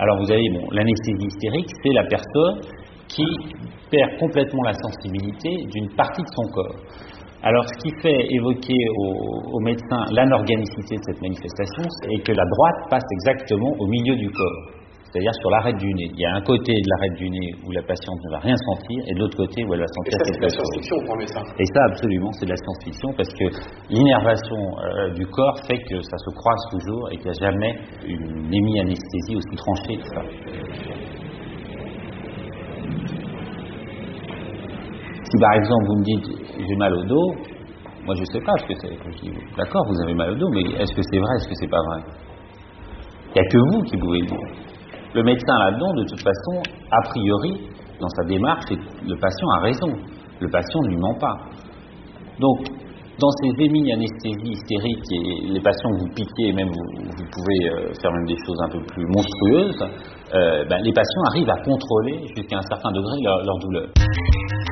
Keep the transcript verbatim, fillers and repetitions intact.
Alors vous avez bon, l'anesthésie hystérique, c'est la personne qui perd complètement la sensibilité d'une partie de son corps. Alors ce qui fait évoquer aux, aux médecins l'anorganicité de cette manifestation, c'est que la droite passe exactement au milieu du corps, c'est-à-dire sur l'arête du nez. Il y a un côté de l'arête du nez où la patiente ne va rien sentir et de l'autre côté où elle va sentir quelque chose. Et ça, c'est de la science-fiction pour le médecin. Et ça, absolument, c'est de la science-fiction parce que l'innervation euh, du corps fait que ça se croise toujours et qu'il n'y a jamais une hémi-anesthésie aussi tranchée que ça. Si par exemple vous me dites j'ai mal au dos, moi je sais pas ce que c'est. Je dis d'accord, vous avez mal au dos, mais est-ce que c'est vrai, est-ce que c'est pas vrai? Il n'y a que vous qui pouvez le dire. Le médecin là-dedans, de toute façon, a priori, dans sa démarche, le patient a raison. Le patient ne lui ment pas. Donc, dans ces hémi-anesthésies hystériques et les patients que vous piquez, même vous, vous pouvez euh, faire même des choses un peu plus monstrueuses, euh, ben, les patients arrivent à contrôler jusqu'à un certain degré leur, leur douleur.